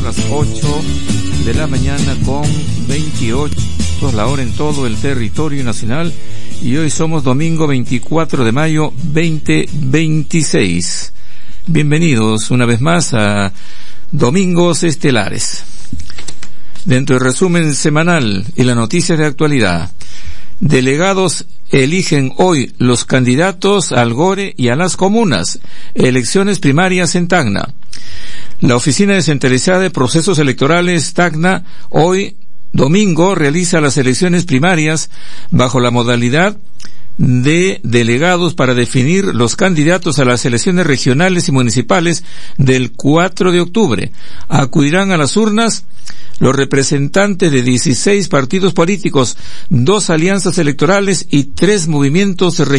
las 8 de la mañana con 28, la hora en todo el territorio nacional, y hoy somos domingo 24 de mayo 2026. Bienvenidos una vez más a Domingos Estelares. Dentro del resumen semanal y las noticias de actualidad, delegados eligen hoy los candidatos al GORE y a las comunas. Elecciones primarias en Tacna. La Oficina Descentralizada de Procesos Electorales Tacna hoy domingo realiza las elecciones primarias bajo la modalidad de delegados para definir los candidatos a las elecciones regionales y municipales del 4 de octubre. Acudirán a las urnas los representantes de 16 partidos políticos, 2 alianzas electorales y 3 movimientos regionales.